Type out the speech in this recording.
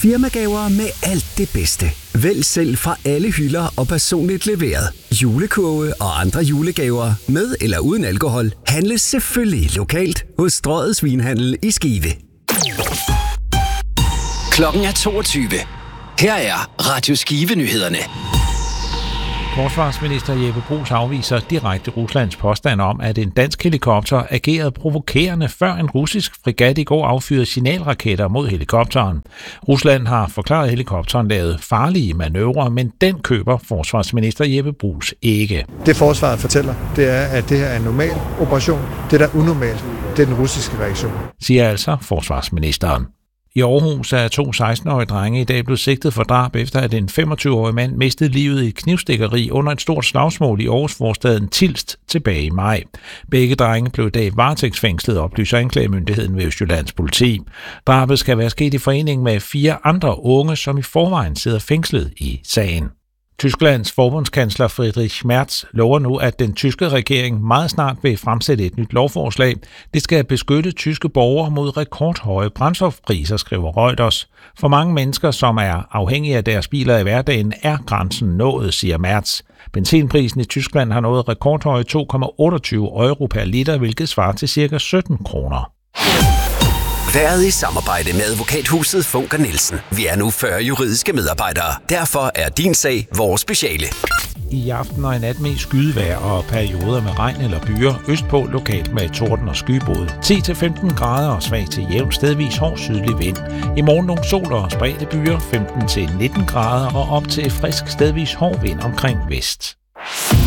Firmagaver med alt det bedste. Vælg selv fra alle hylder og personligt leveret. Julekurve og andre julegaver med eller uden alkohol handles selvfølgelig lokalt hos Strøget Svinhandel i Skive. Klokken er 22. Her er Radio Skive-nyhederne. Forsvarsminister Jeppe Bruus afviser direkte Ruslands påstand om, at en dansk helikopter agerede provokerende, før en russisk fregat i går affyrede signalraketter mod helikopteren. Rusland har forklaret, at helikopteren lavede farlige manøvrer, men den køber forsvarsminister Jeppe Bruus ikke. Det forsvaret fortæller, det er, at det her er en normal operation. Det, der er unormalt, det er den russiske reaktion, siger altså forsvarsministeren. I Aarhus er 2 16-årige drenge i dag blevet sigtet for drab, efter at en 25-årig mand mistede livet i et knivstikkeri under et stort slagsmål i Aarhus-forstaden Tilst tilbage i maj. Begge drenge blev i dag varetægtsfængslet, oplyser anklagemyndigheden ved Østjyllands politi. Drabet skal være sket i forening med 4 andre unge, som i forvejen sidder fængslet i sagen. Tysklands forbundskansler Friedrich Merz lover nu, at den tyske regering meget snart vil fremsætte et nyt lovforslag. Det skal beskytte tyske borgere mod rekordhøje brændstofpriser, skriver Reuters. For mange mennesker, som er afhængige af deres biler i hverdagen, er grænsen nået, siger Merz. Benzinprisen i Tyskland har nået rekordhøje 2,28 euro per liter, hvilket svarer til ca. 17 kroner. Været i samarbejde med advokathuset Funker Nielsen. Vi er nu 40 juridiske medarbejdere. Derfor er din sag vores speciale. I aften og i nat med skydevejr og perioder med regn eller byer. Østpå lokalt med torden og skybrud. 10-15 grader og svag til jævn stedvis hård sydlig vind. I morgen nogle sol og spredte byer. 15-19 grader og op til frisk stedvis hård vind omkring vest.